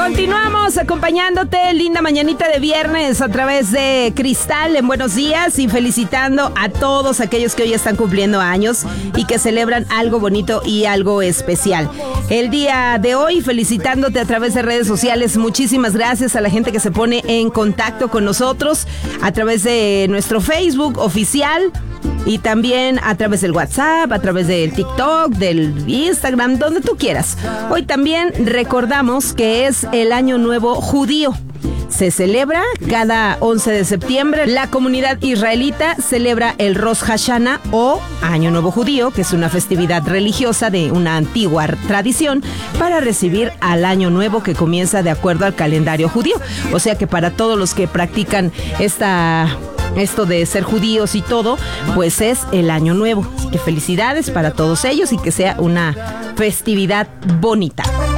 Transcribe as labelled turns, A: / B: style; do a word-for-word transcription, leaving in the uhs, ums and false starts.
A: Continuamos acompañándote, linda mañanita de viernes a través de Cristal en Buenos Días y felicitando a todos aquellos que hoy están cumpliendo años y que celebran algo bonito y algo especial. El día de hoy felicitándote a través de redes sociales, muchísimas gracias a la gente que se pone en contacto con nosotros a través de nuestro Facebook oficial. Y también a través del WhatsApp, a través del TikTok, del Instagram, donde tú quieras. Hoy también recordamos que es el Año Nuevo Judío. Se celebra cada once de septiembre. La comunidad israelita celebra el Rosh Hashanah o Año Nuevo Judío, que es una festividad religiosa de una antigua tradición para recibir al Año Nuevo que comienza de acuerdo al calendario judío. O sea que para todos los que practican esta... esto de ser judíos y todo, pues es el Año Nuevo. Así que felicidades para todos ellos y que sea una festividad bonita.